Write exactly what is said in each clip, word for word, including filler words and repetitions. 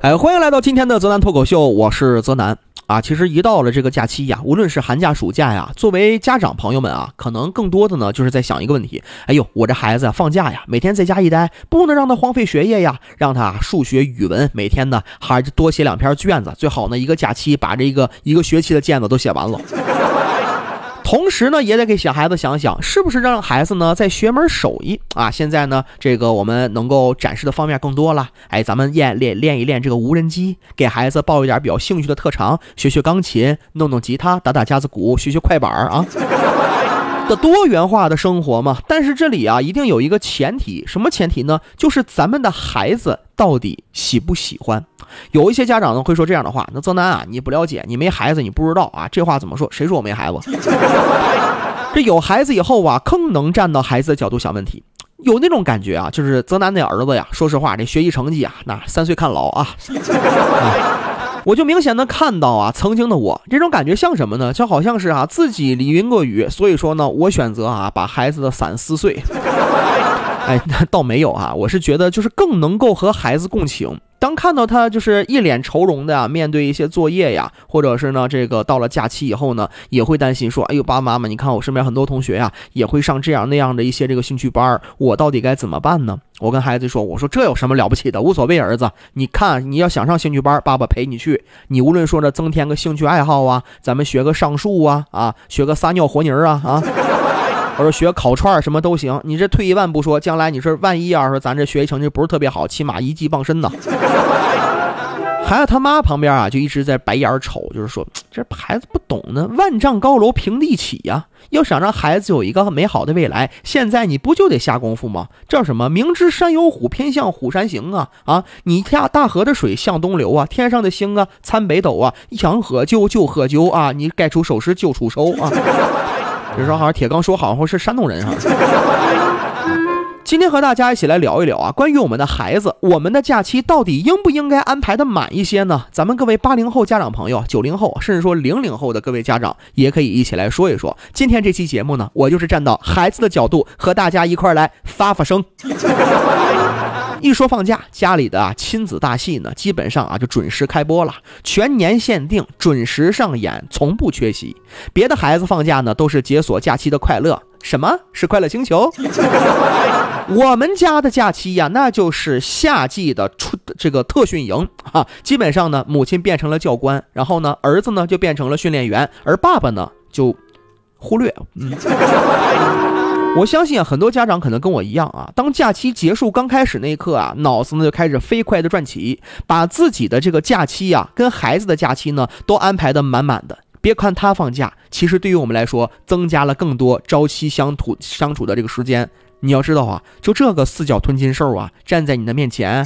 哎，欢迎来到今天的泽南脱口秀，我是泽南啊。其实一到了这个假期呀，无论是寒假暑假呀，作为家长朋友们啊，可能更多的呢就是在想一个问题，哎呦，我这孩子呀放假呀，每天在家一待，不能让他荒废学业呀，让他数学语文每天呢还是多写两篇卷子，最好呢一个假期把这个一个学期的卷子都写完了。同时呢，也得给小孩子想想，是不是让孩子呢再学门手艺啊？现在呢，这个我们能够展示的方面更多了。哎，咱们练练练一练这个无人机，给孩子报一点比较兴趣的特长，学学钢琴，弄弄吉他，打打架子鼓，学学快板啊。的多元化的生活嘛，但是这里啊，一定有一个前提，什么前提呢？就是咱们的孩子到底喜不喜欢。有一些家长呢会说这样的话，那泽南啊，你不了解，你没孩子，你不知道啊，这话怎么说？谁说我没孩子？这有孩子以后啊，更能站到孩子的角度想问题。有那种感觉啊，就是泽南那儿子呀，说实话，这学习成绩啊，那三岁看老啊。啊我就明显的看到啊，曾经的我这种感觉像什么呢？就好像是啊自己淋云过雨，所以说呢，我选择啊把孩子的伞撕碎。哎，那倒没有啊，我是觉得就是更能够和孩子共情。当看到他就是一脸愁容的啊，面对一些作业呀，或者是呢这个到了假期以后呢，也会担心说，哎呦爸爸妈妈，你看我身边很多同学呀，也会上这样那样的一些这个兴趣班，我到底该怎么办呢？我跟孩子说，我说这有什么了不起的，无所谓儿子，你看你要想上兴趣班，爸爸陪你去，你无论说呢增添个兴趣爱好啊，咱们学个上树啊啊，学个撒尿和泥啊啊。或者学烤串什么都行，你这退一万步说，将来你说万一要是咱这学习成绩不是特别好，起码一技傍身呢。孩子他妈旁边啊就一直在白眼瞅，就是说这孩子不懂呢，万丈高楼平地起呀，要想让孩子有一个美好的未来，现在你不就得下功夫吗？这什么明知山有虎，偏向虎山行啊啊！你下大河的水向东流啊，天上的星啊参北斗啊，想喝酒就喝酒啊，你该出手时就出手啊。比如说好像铁刚说好像是山东人哈。今天和大家一起来聊一聊啊，关于我们的孩子，我们的假期到底应不应该安排的满一些呢？咱们各位八零后家长朋友，九零后甚至说零零后的各位家长也可以一起来说一说。今天这期节目呢，我就是站到孩子的角度和大家一块来发发声。一说放假，家里的啊亲子大戏呢，基本上啊就准时开播了，全年限定，准时上演，从不缺席。别的孩子放假呢，都是解锁假期的快乐。什么是快乐星球？我们家的假期呀，那就是夏季的出这个特训营啊。基本上呢，母亲变成了教官，然后呢，儿子呢就变成了训练员，而爸爸呢就忽略。嗯。我相信啊，很多家长可能跟我一样啊，当假期结束刚开始那一刻啊，脑子呢就开始飞快的转起，把自己的这个假期啊，跟孩子的假期呢，都安排的满满的。别看他放假，其实对于我们来说，增加了更多朝夕相处相处的这个时间。你要知道啊，就这个四脚吞金兽啊，站在你的面前。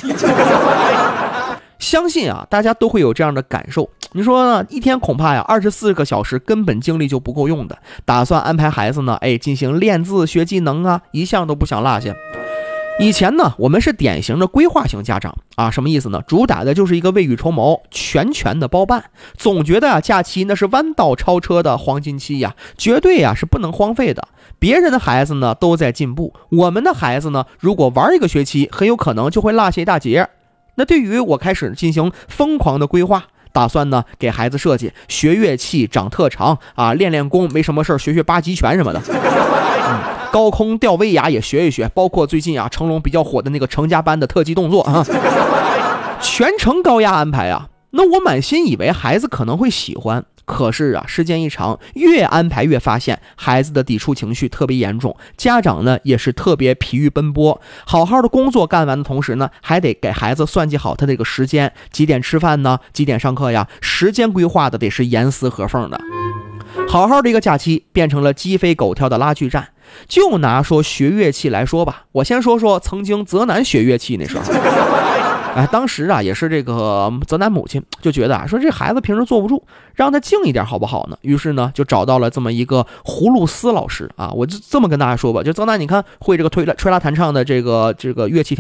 相信啊，大家都会有这样的感受。你说呢？一天恐怕呀，二十四个小时根本精力就不够用的。打算安排孩子呢，哎，进行练字学技能啊，一项都不想落下。以前呢，我们是典型的规划型家长啊，什么意思呢？主打的就是一个未雨绸缪，全权的包办。总觉得啊，假期那是弯道超车的黄金期呀，绝对呀是不能荒废的。别人的孩子呢都在进步，我们的孩子呢，如果玩一个学期，很有可能就会落下一大截。那对于我开始进行疯狂的规划，打算呢给孩子设计学乐器长特长啊，练练功，没什么事学学八极拳什么的。嗯，高空吊威亚也学一学，包括最近啊成龙比较火的那个成家班的特技动作啊，全程高压安排啊。那我满心以为孩子可能会喜欢，可是啊，时间一长，越安排越发现孩子的抵触情绪特别严重，家长呢也是特别疲于奔波，好好的工作干完的同时呢，还得给孩子算计好他这个时间，几点吃饭呢，几点上课呀，时间规划的得是严丝合缝的。好好的一个假期变成了鸡飞狗跳的拉锯战。就拿说学乐器来说吧，我先说说曾经泽南学乐器那时候。哎，当时啊也是这个泽南母亲就觉得啊，说这孩子平时坐不住，让他静一点好不好呢？于是呢就找到了这么一个葫芦丝老师啊，我就这么跟大家说吧，就泽南你看会这个吹拉吹拉弹唱的这个这个乐器